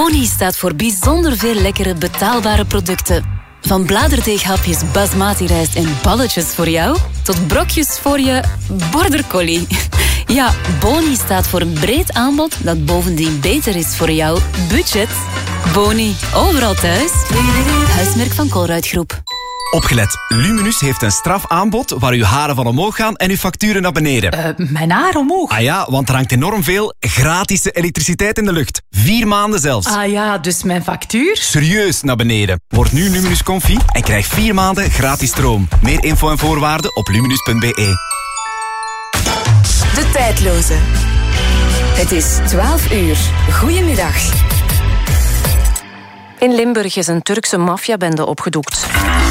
Boni staat voor bijzonder veel lekkere betaalbare producten. Van bladerdeeghapjes basmati rijst en balletjes voor jou, tot brokjes voor je border collie. Ja, Boni staat voor een breed aanbod dat bovendien beter is voor jouw budget. Boni, overal thuis. Huismerk van Colruyt Groep. Opgelet, Luminus heeft een strafaanbod waar uw haren van omhoog gaan en uw facturen naar beneden. Mijn haar omhoog? Ah ja, want er hangt enorm veel gratis elektriciteit in de lucht. 4 maanden zelfs. Ah ja, dus mijn factuur? Serieus naar beneden. Word nu Luminus Comfy en krijg 4 maanden gratis stroom. Meer info en voorwaarden op luminus.be. De Tijdloze. Het is 12 uur. Goedemiddag. In Limburg is een Turkse maffiabende opgedoekt.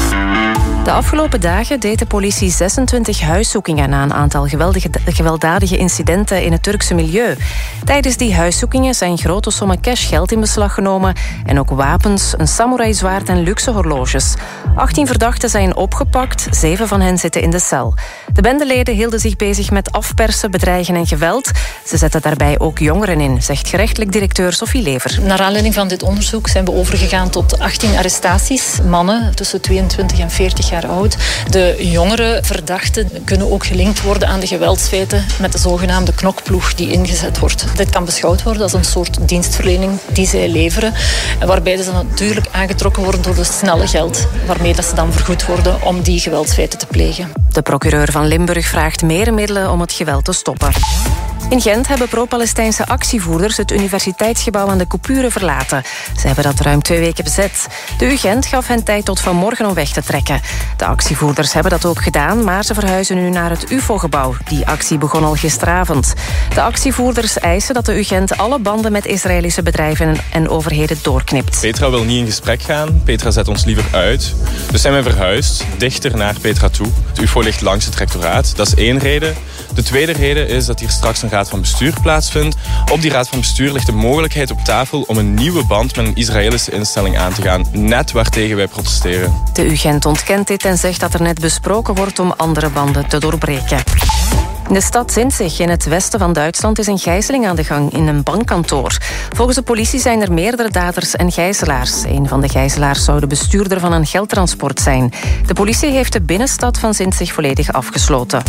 De afgelopen dagen deed de politie 26 huiszoekingen na een aantal gewelddadige incidenten in het Turkse milieu. Tijdens die huiszoekingen zijn grote sommen cashgeld in beslag genomen en ook wapens, een samurai-zwaard en luxe horloges. 18 verdachten zijn opgepakt, 7 van hen zitten in de cel. De bendeleden hielden zich bezig met afpersen, bedreigen en geweld. Ze zetten daarbij ook jongeren in, zegt gerechtelijk directeur Sophie Lever. Naar aanleiding van dit onderzoek zijn we overgegaan tot 18 arrestaties. Mannen tussen 22 en 40 jaar oud. De jongere verdachten kunnen ook gelinkt worden aan de geweldsfeiten met de zogenaamde knokploeg die ingezet wordt. Dit kan beschouwd worden als een soort dienstverlening die zij leveren, waarbij ze dan natuurlijk aangetrokken worden door de snelle geld, waarmee dat ze dan vergoed worden om die geweldsfeiten te plegen. De procureur van Limburg vraagt meer middelen om het geweld te stoppen. In Gent hebben pro-Palestijnse actievoerders het universiteitsgebouw aan de coupure verlaten. Ze hebben dat ruim 2 weken bezet. De UGent gaf hen tijd tot vanmorgen om weg te trekken. De actievoerders hebben dat ook gedaan, maar ze verhuizen nu naar het UFO-gebouw. Die actie begon al gisteravond. De actievoerders eisen dat de UGent alle banden met Israëlische bedrijven en overheden doorknipt. Petra wil niet in gesprek gaan. Petra zet ons liever uit. Dus zijn we verhuisd, dichter naar Petra toe. Het UFO ligt langs het rectoraat. Dat is 1 reden. De tweede reden is dat hier straks een raad van bestuur plaatsvindt. Op die raad van bestuur ligt de mogelijkheid op tafel om een nieuwe band met een Israëlische instelling aan te gaan. Net waartegen wij protesteren. De UGent ontkent dit en zegt dat er net besproken wordt om andere banden te doorbreken. In de stad Sinzig, in het westen van Duitsland, is een gijzeling aan de gang in een bankkantoor. Volgens de politie zijn er meerdere daders en gijzelaars. Een van de gijzelaars zou de bestuurder van een geldtransport zijn. De politie heeft de binnenstad van Sinzig volledig afgesloten.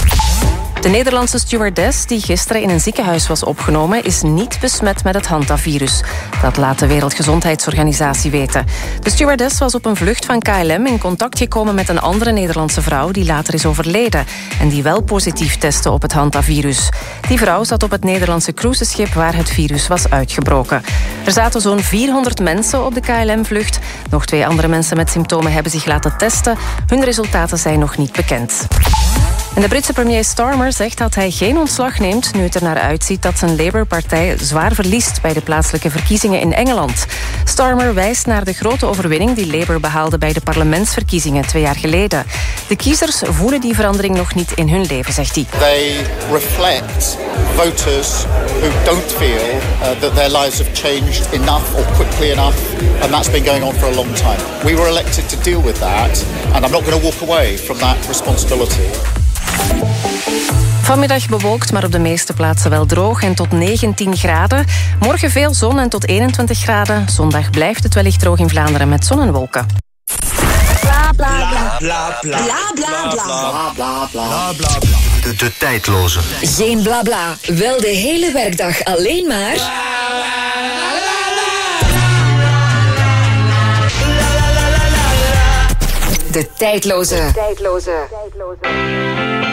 De Nederlandse stewardess die gisteren in een ziekenhuis was opgenomen is niet besmet met het hantavirus. Dat laat de Wereldgezondheidsorganisatie weten. De stewardess was op een vlucht van KLM in contact gekomen met een andere Nederlandse vrouw die later is overleden en die wel positief testte op het hantavirus. Die vrouw zat op het Nederlandse cruiseschip waar het virus was uitgebroken. Er zaten zo'n 400 mensen op de KLM-vlucht. Nog 2 andere mensen met symptomen hebben zich laten testen. Hun resultaten zijn nog niet bekend. En de Britse premier Starmer zegt dat hij geen ontslag neemt nu het er naar uitziet dat zijn Labour-partij zwaar verliest bij de plaatselijke verkiezingen in Engeland. Starmer wijst naar de grote overwinning die Labour behaalde bij de parlementsverkiezingen 2 jaar geleden. De kiezers voelen die verandering nog niet in hun leven, zegt hij. They reflect voters who don't feel that their lives have changed enough or quickly enough, and that's been going on for a long time. We were elected to deal with that, and I'm not going to walk away from that responsibility. Vanmiddag bewolkt, maar op de meeste plaatsen wel droog en tot 19 graden. Morgen veel zon en tot 21 graden. Zondag blijft het wellicht droog in Vlaanderen met zon en wolken. Bla bla bla. Bla bla bla. Bla bla bla. De Tijdloze. Geen bla bla, wel de hele werkdag alleen maar... De Tijdloze.